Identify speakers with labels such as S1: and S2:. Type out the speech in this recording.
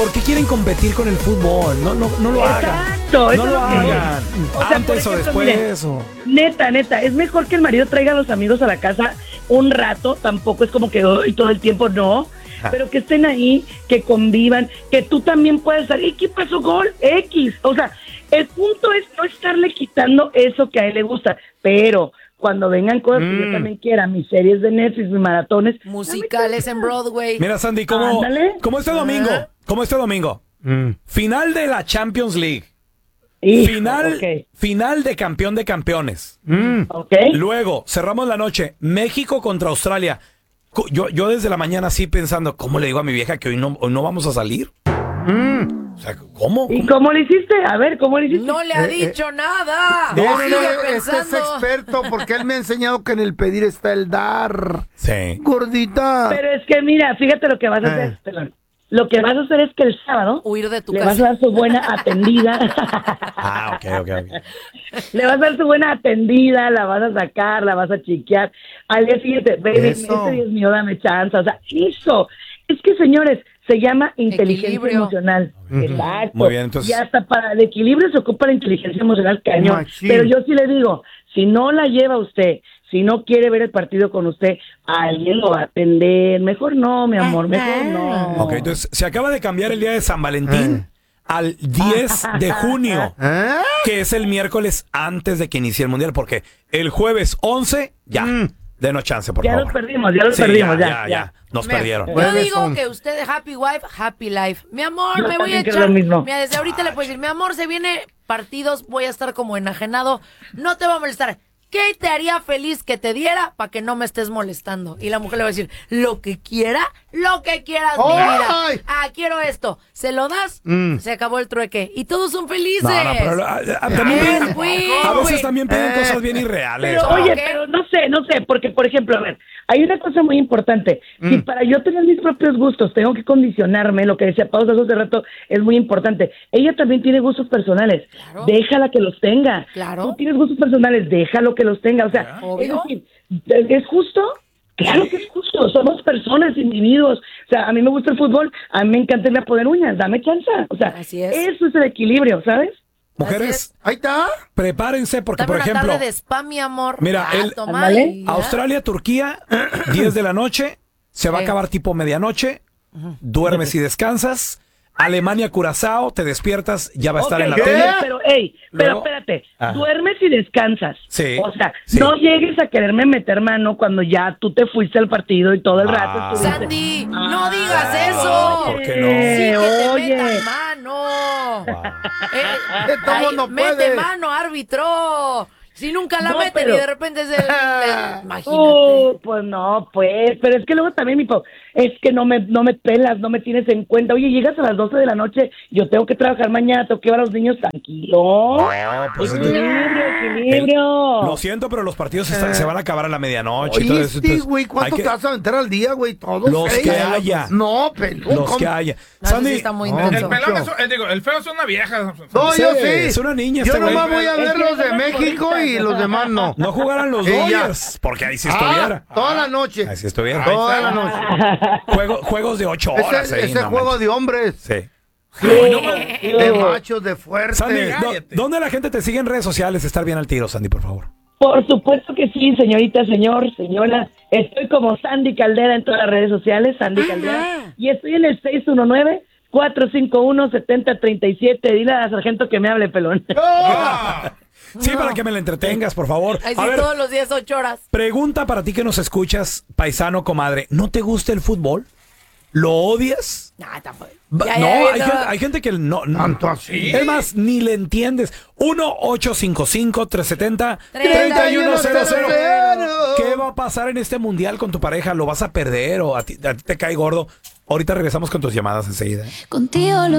S1: ¿por qué quieren competir con el fútbol? No lo hagan.
S2: Exacto,
S1: No lo hagan.
S2: O sea,
S1: Antes o después.
S2: Neta, es mejor que el marido traiga a los amigos a la casa un rato, tampoco es como que hoy todo el tiempo, no. Pero que estén ahí, que convivan, que tú también puedes salir. ¿Qué pasó? Gol X. O sea, el punto es no estarle quitando eso que a él le gusta, pero cuando vengan cosas que yo también quiera, mis series de Netflix, mis maratones.
S3: Musicales en Broadway.
S1: Mira, Sandy, como este domingo, final de la Champions League. Final de campeón de campeones. Luego, cerramos la noche, México contra Australia. Yo desde la mañana así pensando, ¿cómo le digo a mi vieja que hoy no vamos a salir? O sea, ¿cómo?
S2: ¿Y cómo le hiciste? A ver, ¿cómo le hiciste?
S3: No le ha dicho nada.
S4: Este es experto porque él me ha enseñado que en el pedir está el dar.
S1: Sí.
S4: Gordita.
S2: Pero es que mira, fíjate lo que vas a hacer. Perdón. Lo que vas a hacer es que el sábado
S3: huir de tu
S2: le
S3: casa.
S2: vas a dar su buena atendida.
S1: Ok.
S2: Le vas a dar su buena atendida, la vas a sacar, la vas a chiquear. Al día siguiente, baby, este Dios mío, dame chance. O sea, eso. Es que, señores, se llama inteligencia emocional. Exacto.
S1: Muy bien, entonces.
S2: Y hasta para el equilibrio se ocupa la inteligencia emocional, cañón.
S4: Machín.
S2: Pero yo sí le digo, si no la lleva usted, si no quiere ver el partido con usted, alguien lo va a atender. Mejor no, mi amor, mejor no.
S1: Ok, entonces se acaba de cambiar el día de San Valentín al 10 de junio, que es el miércoles antes de que inicie el Mundial, porque el jueves 11, ya, denos chance, por favor.
S2: Ya los perdimos,
S1: ya. Nos perdieron.
S3: Yo digo que usted, happy wife, happy life. Mi amor,
S2: Yo
S3: me voy a
S2: también creo
S3: echar.
S2: lo mismo.
S3: Mira, desde ahorita le puedo decir, mi amor, se viene partidos, voy a estar como enajenado. No te va a molestar. ¿Qué te haría feliz que te diera para que no me estés molestando? Y la mujer le va a decir, lo que quieras, mi vida. Quiero esto. ¿Se lo das? Se acabó el trueque. Y todos son felices.
S1: No, pero a veces también piden cosas bien irreales.
S2: Pero, oye, pero no sé, porque, por ejemplo, a ver, hay una cosa muy importante. Si para yo tener mis propios gustos tengo que condicionarme, lo que decía Pausa hace rato es muy importante. Ella también tiene gustos personales. Claro. Déjala que los tenga.
S3: Claro.
S2: Tú tienes gustos personales, déjalo que los tenga. O sea, es decir, ¿es justo? Claro que es justo. Somos personas, individuos. O sea, a mí me gusta el fútbol, a mí me encanta irme a poner uñas, dame chance. O sea, eso es el equilibrio, ¿sabes?
S1: Mujeres,
S4: ahí está.
S1: Prepárense porque,
S3: dame
S1: por ejemplo,
S3: una tarde de spa, mi amor.
S1: Mira, Australia, Turquía, 10 de la noche, se va a acabar tipo medianoche, duermes y descansas. Alemania, Curazao, te despiertas, ya va a estar en la tele.
S2: Pero espérate, duermes y descansas.
S1: Sí.
S2: O sea, no llegues a quererme meter mano cuando ya tú te fuiste al partido y todo el rato estuviste.
S3: Sandy, no digas eso.
S1: ¿Por qué no?
S3: Sí, que te metan mano.
S4: No puede.
S3: Mete mano, árbitro. Si nunca la meten y de repente es el imagínate.
S2: Pues no, pero es que luego también, es que no me pelas, no me tienes en cuenta. Oye, llegas a las 12 de la noche, yo tengo que trabajar mañana, tengo que llevar a los niños tranquilos.
S1: Pues
S2: equilibrio.
S1: Lo siento, pero los partidos se van a acabar a la medianoche.
S4: Güey, ¿cuánto te vas a aventar al día, güey? Todos
S1: los que haya.
S4: No, pelón.
S1: Los que haya.
S3: Sandy, está muy intenso.
S5: El feo es una vieja.
S4: No, yo sí.
S1: Es una niña.
S4: Yo nomás voy a ver los de México y los demás no.
S1: No jugaran los Dodgers, porque ahí sí estuviera.
S4: Toda la noche.
S1: Ahí sí estuviera.
S4: Toda la noche.
S1: Juegos de 8 horas.
S4: Ese juego de hombres.
S1: Sí.
S4: De machos, de fuertes.
S1: Sandy, ¿dónde la gente te sigue en redes sociales? Estar bien al tiro, Sandy, por favor.
S2: Por supuesto que sí, señorita, señora. Estoy como Sandy Caldera en todas las redes sociales, Sandy Caldera. Y estoy en el 619-451-7037. Dile a la sargento que me hable, pelón.
S1: Sí, para que me la entretengas, por favor.
S3: Ahí sí, todos los días 8 horas.
S1: Pregunta para ti que nos escuchas, paisano, comadre. ¿No te gusta el fútbol? ¿Lo odias?
S3: Tampoco.
S1: Hay gente que no.
S4: Tanto así.
S1: Es más, ni le entiendes. 1-855-370-3100. ¿Qué va a pasar en este mundial con tu pareja? ¿Lo vas a perder o a ti te cae gordo? Ahorita regresamos con tus llamadas enseguida.
S6: Contigo